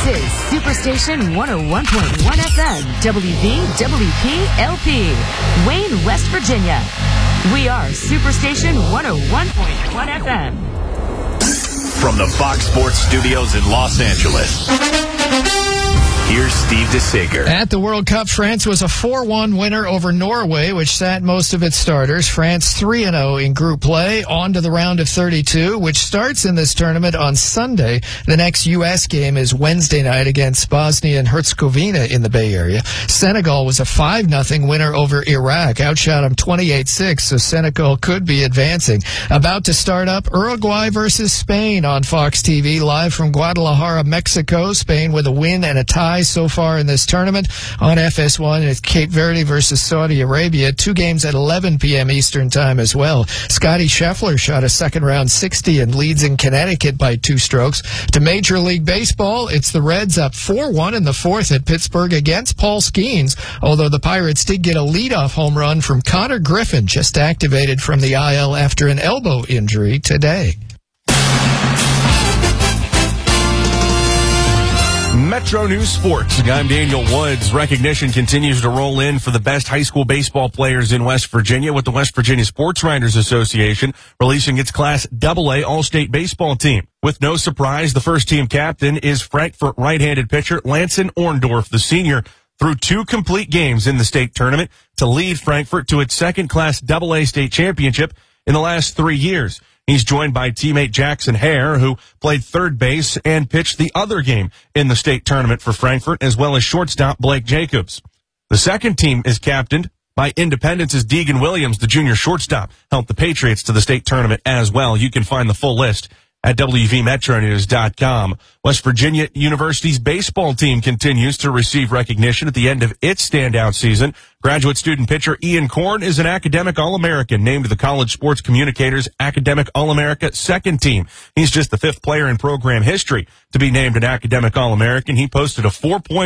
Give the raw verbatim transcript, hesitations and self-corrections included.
This is Superstation one oh one point one F M, W V W P L P, Wayne, West Virginia. We are Superstation one oh one point one F M. From the Fox Sports Studios in Los Angeles, here's Steve DeSager. At the World Cup, France was a four one winner over Norway, which sat most of its starters. France three and oh in group play, on to the round of thirty-two, which starts in this tournament on Sunday. The next U S game is Wednesday night against Bosnia and Herzegovina in the Bay Area. Senegal was a five nothing winner over Iraq, outshot them twenty-eight six, so Senegal could be advancing. About to start up, Uruguay versus Spain on Fox T V, live from Guadalajara, Mexico. Spain with a win and a tie so far in this tournament. On F S one, it's Cape Verde versus Saudi Arabia. Two games at eleven p.m. Eastern time as well. Scotty Scheffler shot a second round sixty and leads in Connecticut by two strokes. To Major League Baseball, it's the Reds up four one in the fourth at Pittsburgh against Paul Skeens, although the Pirates did get a leadoff home run from Connor Griffin, just activated from the I L after an elbow injury today. Metro News Sports. I'm Daniel Woods. Recognition continues to roll in for the best high school baseball players in West Virginia, with the West Virginia Sports Writers Association releasing its Class double A All-State baseball team. With no surprise, the first team captain is Frankfort right-handed pitcher Lanson Orndorff, the senior, through two complete games in the state tournament to lead Frankfort to its second Class double A state championship in the last three years. He's joined by teammate Jackson Hare, who played third base and pitched the other game in the state tournament for Frankfort, as well as shortstop Blake Jacobs. The second team is captained by Independence's Deegan Williams, the junior shortstop, helped the Patriots to the state tournament as well. You can find the full list at W V Metro News dot com. West Virginia University's baseball team continues to receive recognition at the end of its standout season. Graduate student pitcher Ian Korn is an Academic All-American, named to the College Sports Communicators Academic All-America second team. He's just the fifth player in program history to be named an Academic All-American. He posted a four point